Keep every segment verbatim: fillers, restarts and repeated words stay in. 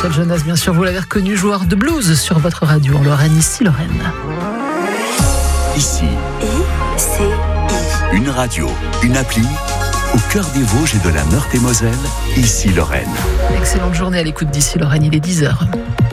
Michel Jonas, bien sûr, vous l'avez reconnu, joueur de blues sur votre radio en Lorraine, ici Lorraine. Ici. I C I. Une radio, une appli, au cœur des Vosges et de la Meurthe-et-Moselle, ici Lorraine. Excellente journée à l'écoute d'ici Lorraine, il est dix heures.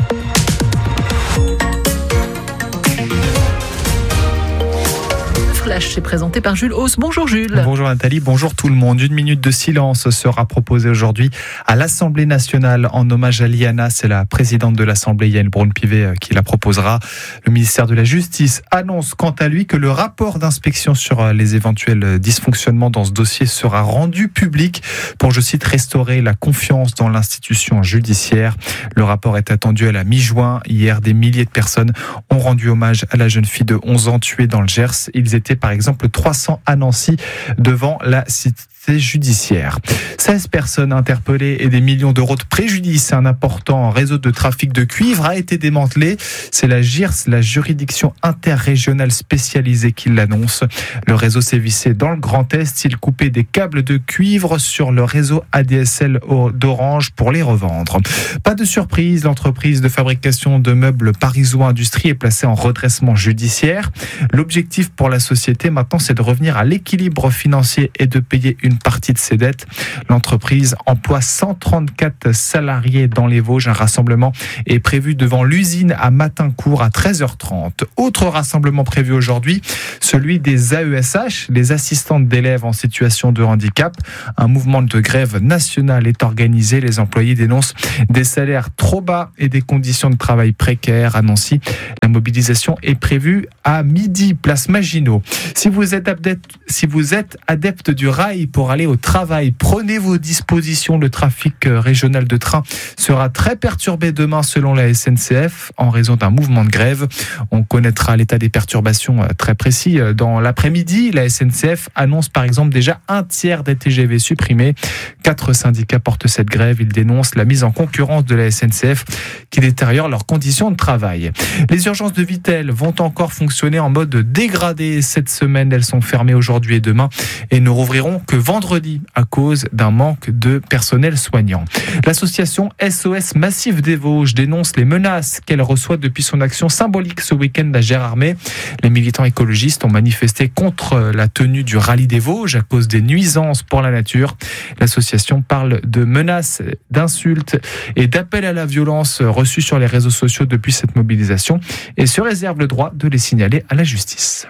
Flash est présenté par Jules Hauss. Bonjour Jules. Bonjour Nathalie, bonjour tout le monde. Une minute de silence sera proposée aujourd'hui à l'Assemblée nationale en hommage à Liana. C'est la présidente de l'Assemblée, Yael Braun-Pivet, qui la proposera. Le ministère de la Justice annonce quant à lui que le rapport d'inspection sur les éventuels dysfonctionnements dans ce dossier sera rendu public pour, je cite, restaurer la confiance dans l'institution judiciaire. Le rapport est attendu à la mi-juin. Hier, des milliers de personnes ont rendu hommage à la jeune fille de onze ans tuée dans le Gers. Ils étaient par exemple trois cents à Nancy devant la cité judiciaire. seize personnes interpellées et des millions d'euros de préjudice. Un important réseau de trafic de cuivre a été démantelé. C'est la J I R S, la juridiction interrégionale spécialisée, qui l'annonce. Le réseau sévissait dans le Grand Est. Il coupait des câbles de cuivre sur le réseau A D S L d'Orange pour les revendre. Pas de surprise, l'entreprise de fabrication de meubles Parizeau Industrie est placée en redressement judiciaire. L'objectif pour la société maintenant, c'est de revenir à l'équilibre financier et de payer une partie de ses dettes. L'entreprise emploie cent trente-quatre salariés dans les Vosges. Un rassemblement est prévu devant l'usine à Matincourt à treize heures trente. Autre rassemblement prévu aujourd'hui, celui des A E S H, les assistantes d'élèves en situation de handicap. Un mouvement de grève nationale est organisé. Les employés dénoncent des salaires trop bas et des conditions de travail précaires à Nancy. La mobilisation est prévue à midi, place Maginot. Si vous êtes adepte, si vous êtes adepte du rail pour aller au travail, prenez vos dispositions. Le trafic régional de train sera très perturbé demain selon la S N C F en raison d'un mouvement de grève. On connaîtra l'état des perturbations très précis dans l'après-midi. La S N C F annonce par exemple déjà un tiers des T G V supprimés. Quatre syndicats portent cette grève. Ils dénoncent la mise en concurrence de la S N C F qui détériore leurs conditions de travail. Les urgences de Vittel vont encore fonctionner en mode dégradé cette semaine. Elles sont fermées aujourd'hui et demain et ne rouvriront que vendredi à cause d'un manque de personnel soignant. L'association S O S Massif des Vosges dénonce les menaces qu'elle reçoit depuis son action symbolique ce week-end à Gérardmer. Les militants écologistes ont manifesté contre la tenue du rallye des Vosges à cause des nuisances pour la nature. L'association parle de menaces, d'insultes et d'appels à la violence reçus sur les réseaux sociaux depuis cette mobilisation et se réserve le droit de les signaler à la justice.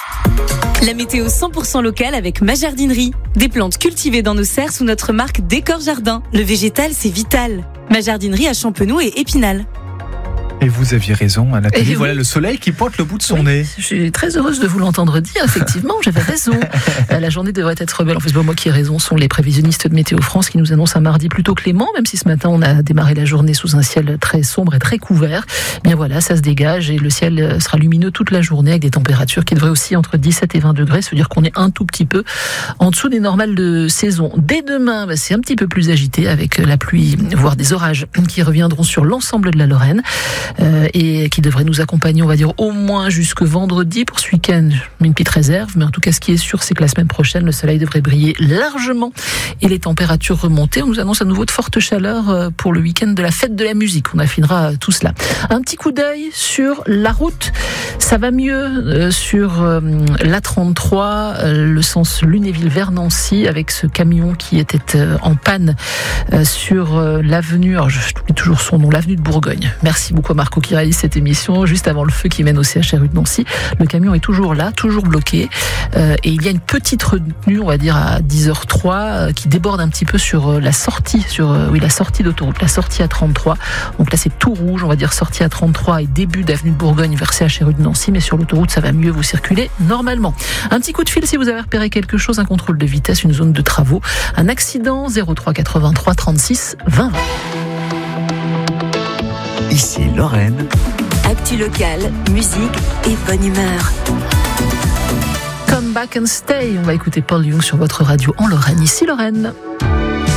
La météo cent pour cent locale avec Ma Jardinerie. Des plantes cultivées dans nos serres sous notre marque Décor Jardin. Le végétal, c'est vital. Ma Jardinerie à Champenoux et Épinal. Et vous aviez raison, Nathalie. Et voilà oui. Le soleil qui pointe le bout de son oui, nez. Je suis très heureuse de vous l'entendre dire. Effectivement, j'avais raison. La journée devrait être belle. En fait, c'est pas moi qui ai raison. Ce sont les prévisionnistes de Météo France qui nous annoncent un mardi plutôt clément, même si ce matin on a démarré la journée sous un ciel très sombre et très couvert. Bien voilà, ça se dégage et le ciel sera lumineux toute la journée avec des températures qui devraient aussi entre dix-sept et vingt degrés. Ça veut dire qu'on est un tout petit peu en dessous des normales de saison. Dès demain, bah, c'est un petit peu plus agité avec la pluie, voire des orages qui reviendront sur l'ensemble de la Lorraine euh, et qui devrait nous accompagner, on va dire, au moins jusque vendredi pour ce week-end. Je mets une petite réserve, mais en tout cas, ce qui est sûr, c'est que la semaine prochaine, le soleil devrait briller largement et les températures remonter. On nous annonce à nouveau de fortes chaleurs pour le week-end de la fête de la musique. On affinera tout cela. Un petit coup d'œil sur la route. Ça va mieux sur l'A trente-trois, le sens Lunéville vers Nancy, avec ce camion qui était en panne sur l'avenue, alors je oublie toujours son nom, l'avenue de Bourgogne. Merci beaucoup à Marco qui réalise cette émission juste avant le feu qui mène au C H R U de Nancy. Le camion est toujours là, toujours bloqué, euh, et il y a une petite retenue, on va dire à dix heures trois, euh, qui déborde un petit peu sur la sortie, sur euh, oui la sortie d'autoroute, la sortie à trente-trois. Donc là c'est tout rouge, on va dire sortie à trente-trois et début d'avenue de Bourgogne vers C H R U de Nancy, mais sur l'autoroute ça va mieux, vous circulez normalement. Un petit coup de fil si vous avez repéré quelque chose, un contrôle de vitesse, une zone de travaux, un accident, zéro trois quatre-vingt-trois trente-six vingt vingt. Ici Lorraine. Actu locale, musique et bonne humeur. Come back and stay. On va écouter Paul Young sur votre radio en Lorraine. Ici Lorraine.